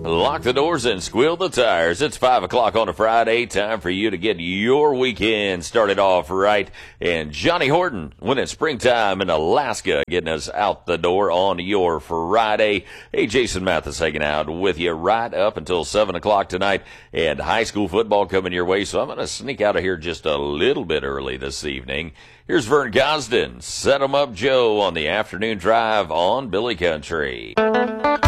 Lock the doors and squeal the tires. It's 5 o'clock on a Friday. Time for you to get your weekend started off right. And Johnny Horton, when it's springtime in Alaska, getting us out the door on your Friday. Hey, Jason Mathis hanging out with you right up until 7 o'clock tonight. And high school football coming your way. So I'm going to sneak out of here just a little bit early this evening. Here's Vern Gosden. Set 'em up Joe on the afternoon drive on Billy Country.